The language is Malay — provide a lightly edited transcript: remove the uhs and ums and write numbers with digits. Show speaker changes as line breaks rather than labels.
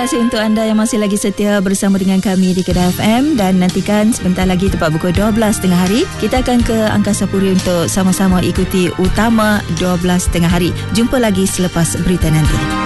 kasih untuk anda yang masih lagi setia bersama dengan kami di Kedah FM. Dan nantikan sebentar lagi tepat pukul 12 tengah hari, kita akan ke Angkasa Puri untuk sama-sama ikuti Utama 12 tengah hari. Jumpa lagi selepas berita nanti.